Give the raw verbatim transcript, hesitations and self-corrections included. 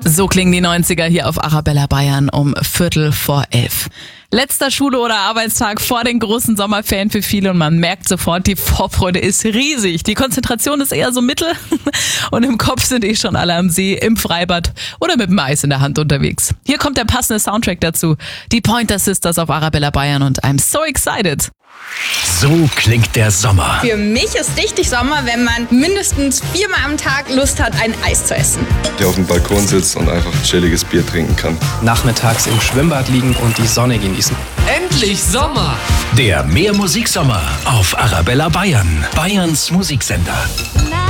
So klingen die neunziger hier auf Arabella Bayern um Viertel vor elf. Letzter Schule- oder Arbeitstag vor den großen Sommerferien für viele und man merkt sofort, die Vorfreude ist riesig. Die Konzentration ist eher so mittel und im Kopf sind eh schon alle am See, im Freibad oder mit dem Eis in der Hand unterwegs. Hier kommt der passende Soundtrack dazu. Die Pointer Sisters auf Arabella Bayern und I'm so excited. So klingt der Sommer. Für mich ist richtig Sommer, wenn man mindestens viermal am Tag Lust hat, ein Eis zu essen. Der auf dem Balkon sitzt und einfach chilliges Bier trinken kann. Nachmittags im Schwimmbad liegen und die Sonne genießen. Endlich Sommer! Der Mehr Musiksommer auf Arabella Bayern, Bayerns Musiksender.